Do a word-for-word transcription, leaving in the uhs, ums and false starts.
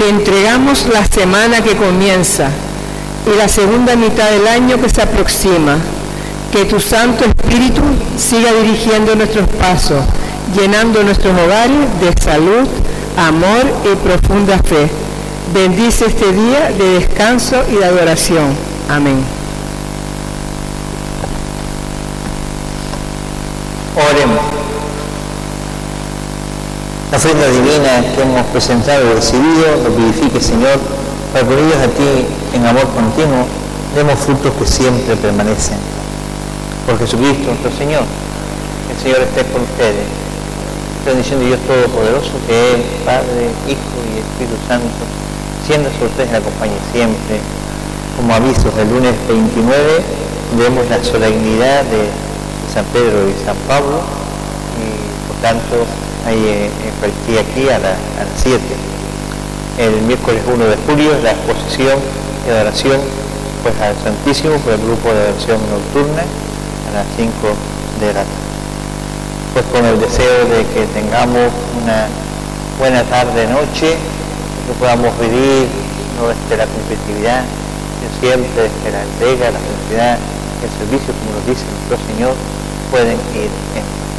Te entregamos la semana que comienza y la segunda mitad del año que se aproxima. Que tu Santo Espíritu siga dirigiendo nuestros pasos, llenando nuestros hogares de salud, amor y profunda fe. Bendice este día de descanso y de adoración. Amén. Oremos. La ofrenda divina que hemos presentado y recibido, lo vivifique, Señor, para que unidos a ti en amor continuo, demos frutos que siempre permanecen. Por Jesucristo nuestro Señor, el Señor esté con ustedes. Bendición de Dios Todopoderoso, que Él, Padre, Hijo y Espíritu Santo, siendo sobre ustedes la acompañe siempre. Como avisos, el lunes veintinueve vemos la solemnidad de San Pedro y San Pablo, y por tanto hay Eucaristía aquí a, la, a las siete. El miércoles uno de julio es la exposición y adoración pues, al Santísimo por el grupo de adoración nocturna a las cinco de la tarde. Pues con el deseo de que tengamos una buena tarde-noche, que podamos vivir no desde la competitividad, sino siempre desde la entrega, la felicidad, el servicio, como nos dice nuestro Señor, pueden ir en